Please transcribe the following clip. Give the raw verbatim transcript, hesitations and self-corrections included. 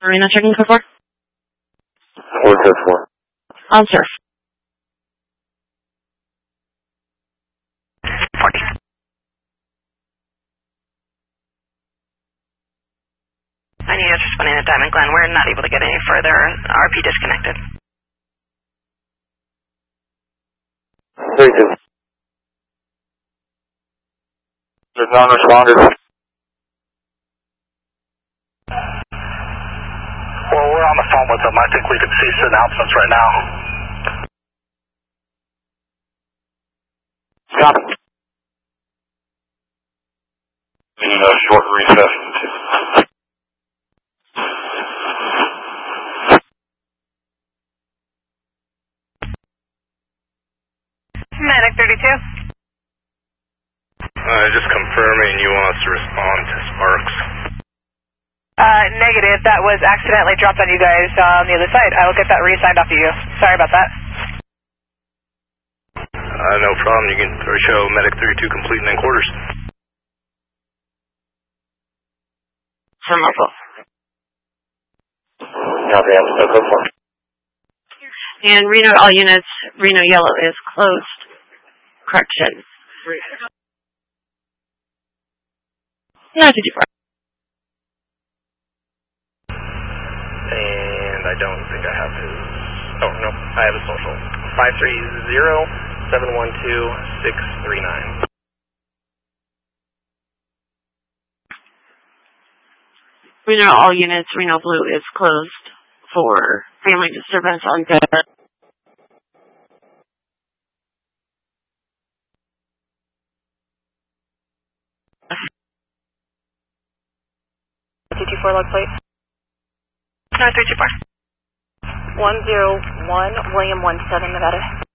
Reno checking code four? four surf four. On surf. forty. I need us responding to Diamond Glen. We're not able to get any further. R P disconnected. thirty-two. There's non-responders. Well, we're on the phone with them. I think we can cease the announcements right now. Copy. We need a short recess. Medic thirty-two. Uh, just confirming you want us to respond to Sparks. Uh, negative. That was accidentally dropped on you guys on the other side. I will get that re-signed off of you. Sorry about that. Uh, no problem. You can show Medic thirty-two complete and in quarters. From local. Copy, I'm still code four. And Reno, all units, Reno yellow is closed. Correction. nine fifty-four. And I don't think I have his, oh no, I have his social. five three zero, seven one two, six three nine. Reno, all units, Reno blue is closed for family disturbance on bed. two two four log plate. No, three two four. one zero one, William one seven, Nevada.